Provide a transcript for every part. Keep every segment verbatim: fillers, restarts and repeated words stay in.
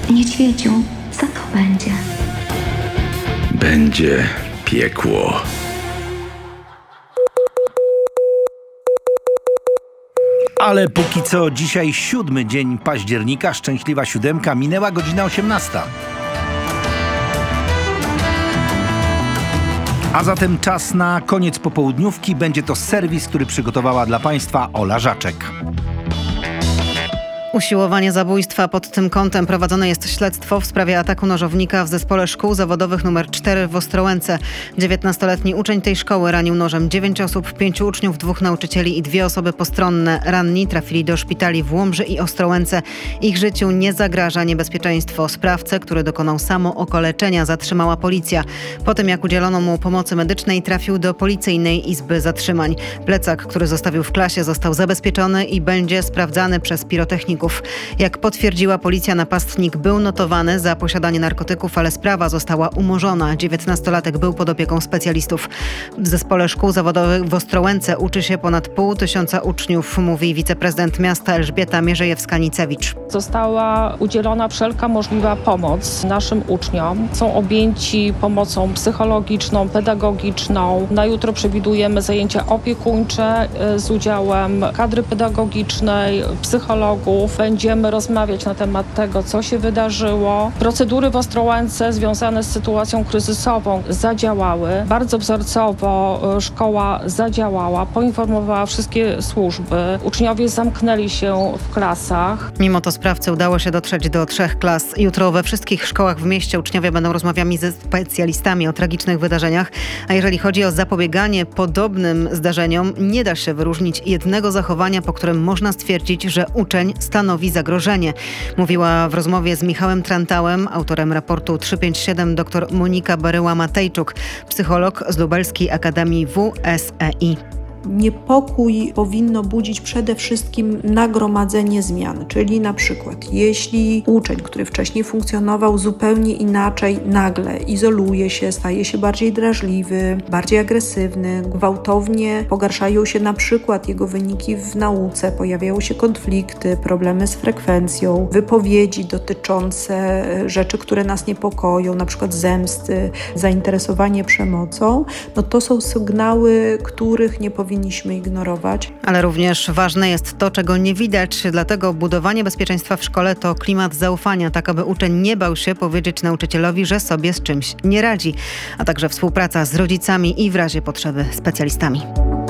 Niedźwiedziu, co to będzie? Będzie piekło. Ale póki co dzisiaj siódmy dzień października, szczęśliwa siódemka, minęła godzina osiemnasta. A zatem czas na koniec popołudniówki. Będzie to serwis, który przygotowała dla Państwa Ola Żaczek. Usiłowanie zabójstwa. Pod tym kątem prowadzone jest śledztwo w sprawie ataku nożownika w Zespole Szkół Zawodowych nr cztery w Ostrołęce. dziewiętnastoletni uczeń tej szkoły ranił nożem dziewięć osób, pięciu uczniów, dwóch nauczycieli i dwie osoby postronne. Ranni trafili do szpitali w Łomży i Ostrołęce. Ich życiu nie zagraża niebezpieczeństwo. Sprawcę, który dokonał samookaleczenia, zatrzymała policja. Po tym, jak udzielono mu pomocy medycznej, trafił do policyjnej izby zatrzymań. Plecak, który zostawił w klasie, został zabezpieczony i będzie sprawdzany przez pirotechników. Jak potwierdziła policja, napastnik był notowany za posiadanie narkotyków, ale sprawa została umorzona. dziewiętnastolatek był pod opieką specjalistów. W Zespole Szkół Zawodowych w Ostrołęce uczy się ponad pół tysiąca uczniów, mówi wiceprezydent miasta Elżbieta Mierzejewska-Nicewicz. Została udzielona wszelka możliwa pomoc naszym uczniom. Są objęci pomocą psychologiczną, pedagogiczną. Na jutro przewidujemy zajęcia opiekuńcze z udziałem kadry pedagogicznej, psychologów. Będziemy rozmawiać na temat tego, co się wydarzyło. Procedury w Ostrołęce związane z sytuacją kryzysową zadziałały. Bardzo wzorcowo szkoła zadziałała, poinformowała wszystkie służby. Uczniowie zamknęli się w klasach. Mimo to sprawcy udało się dotrzeć do trzech klas. Jutro we wszystkich szkołach w mieście uczniowie będą rozmawiali ze specjalistami o tragicznych wydarzeniach. A jeżeli chodzi o zapobieganie podobnym zdarzeniom, nie da się wyróżnić jednego zachowania, po którym można stwierdzić, że uczeń stanowi zagrożenie. Mówiła w rozmowie z Michałem Trantałem, autorem raportu trzysta pięćdziesiąt siedem, dr Monika Baryła-Matejczuk, psycholog z Lubelskiej Akademii W S E I. Niepokój powinno budzić przede wszystkim nagromadzenie zmian, czyli na przykład jeśli uczeń, który wcześniej funkcjonował zupełnie inaczej, nagle izoluje się, staje się bardziej drażliwy, bardziej agresywny, gwałtownie pogarszają się na przykład jego wyniki w nauce, pojawiają się konflikty, problemy z frekwencją, wypowiedzi dotyczące rzeczy, które nas niepokoją, na przykład zemsty, zainteresowanie przemocą, no to są sygnały, których nie powinniśmy powinniśmy ignorować. Ale również ważne jest to, czego nie widać, dlatego budowanie bezpieczeństwa w szkole to klimat zaufania, tak aby uczeń nie bał się powiedzieć nauczycielowi, że sobie z czymś nie radzi, a także współpraca z rodzicami i w razie potrzeby specjalistami.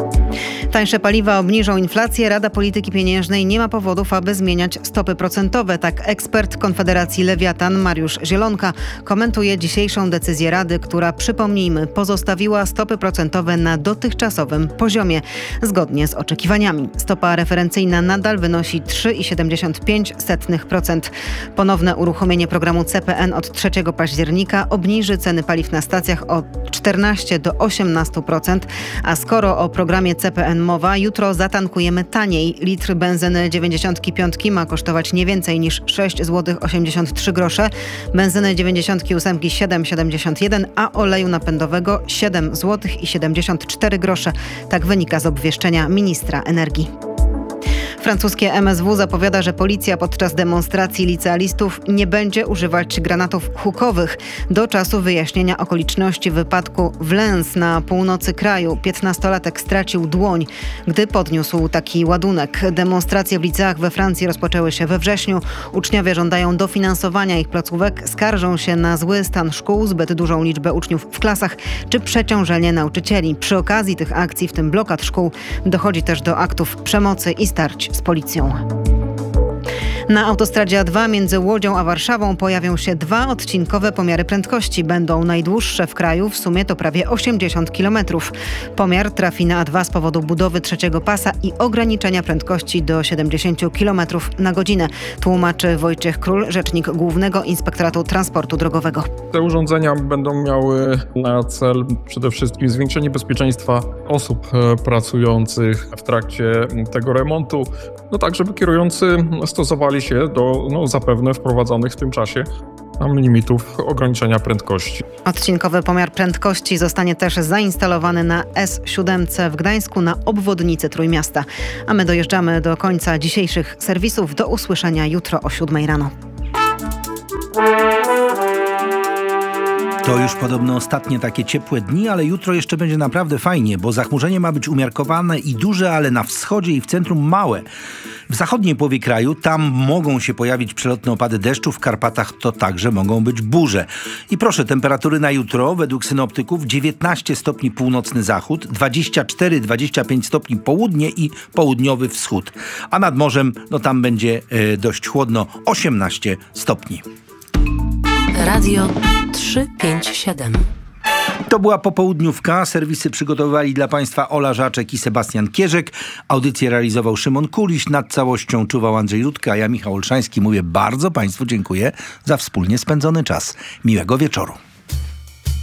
Tańsze paliwa obniżą inflację. Rada Polityki Pieniężnej nie ma powodów, aby zmieniać stopy procentowe. Tak ekspert Konfederacji Lewiatan Mariusz Zielonka komentuje dzisiejszą decyzję Rady, która, przypomnijmy, pozostawiła stopy procentowe na dotychczasowym poziomie, zgodnie z oczekiwaniami. Stopa referencyjna nadal wynosi trzy przecinek siedemdziesiąt pięć procent. Ponowne uruchomienie programu C P N od trzeciego października obniży ceny paliw na stacjach o czternaście do osiemnastu procent, a skoro o programie C P N mowa, jutro zatankujemy taniej. Litr benzyny dziewięćdziesiąt pięć ma kosztować nie więcej niż sześć złotych osiemdziesiąt trzy grosze, benzyny dziewięćdziesiąt osiem siedem siedemdziesiąt jeden, a oleju napędowego siedem złotych siedemdziesiąt cztery grosze. Tak wynika z obwieszczenia ministra energii. Francuskie M S W zapowiada, że policja podczas demonstracji licealistów nie będzie używać granatów hukowych do czasu wyjaśnienia okoliczności wypadku w Lens na północy kraju. piętnastolatek stracił dłoń, gdy podniósł taki ładunek. Demonstracje w liceach we Francji rozpoczęły się we wrześniu. Uczniowie żądają dofinansowania ich placówek, skarżą się na zły stan szkół, zbyt dużą liczbę uczniów w klasach czy przeciążenie nauczycieli. Przy okazji tych akcji, w tym blokad szkół, dochodzi też do aktów przemocy i starć z policją. Na autostradzie A dwa między Łodzią a Warszawą pojawią się dwa odcinkowe pomiary prędkości. Będą najdłuższe w kraju, w sumie to prawie osiemdziesiąt kilometrów. Pomiar trafi na A dwa z powodu budowy trzeciego pasa i ograniczenia prędkości do siedemdziesiąt kilometrów na godzinę, tłumaczy Wojciech Król, rzecznik Głównego Inspektoratu Transportu Drogowego. Te urządzenia będą miały na cel przede wszystkim zwiększenie bezpieczeństwa osób pracujących w trakcie tego remontu, no tak, żeby kierujący stosowali się do no, zapewne wprowadzonych w tym czasie tam limitów ograniczenia prędkości. Odcinkowy pomiar prędkości zostanie też zainstalowany na S siedem w Gdańsku na obwodnicy Trójmiasta. A my dojeżdżamy do końca dzisiejszych serwisów. Do usłyszenia jutro o siódmej rano. To już podobno ostatnie takie ciepłe dni, ale jutro jeszcze będzie naprawdę fajnie, bo zachmurzenie ma być umiarkowane i duże, ale na wschodzie i w centrum małe. W zachodniej połowie kraju tam mogą się pojawić przelotne opady deszczu, w Karpatach to także mogą być burze. I proszę, temperatury na jutro według synoptyków dziewiętnaście stopni północny zachód, dwadzieścia cztery do dwudziestu pięciu stopni południe i południowy wschód. A nad morzem, no tam będzie e, dość chłodno, osiemnaście stopni. Radio trzysta pięćdziesiąt siedem. To była popołudniówka. Serwisy przygotowywali dla Państwa Ola Żaczek i Sebastian Kierzek. Audycję realizował Szymon Kuliś. Nad całością czuwał Andrzej Rutka, a ja Michał Olszański. Mówię bardzo Państwu dziękuję za wspólnie spędzony czas. Miłego wieczoru.